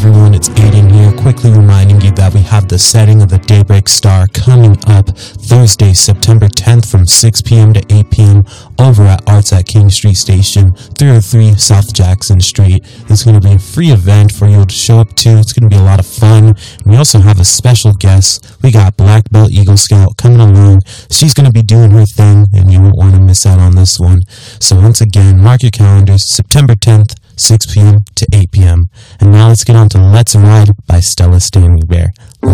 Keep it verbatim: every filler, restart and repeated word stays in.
everyone, it's Aiden here, quickly reminding you that we have the setting of the Daybreak Star coming up Thursday, September tenth from six p.m. to eight p.m. over at Arts at King Street Station, three oh three South Jackson Street. It's going to be a free event for you to show up to. It's going to be a lot of fun. And we also have a special guest. We got Black Belt Eagle Scout coming along. She's going to be doing her thing, and you won't want to miss out on this one. So once again, mark your calendars, September tenth, six p.m. to eight p.m. And now let's get on to Let's Ride by Stella Stanley Bear.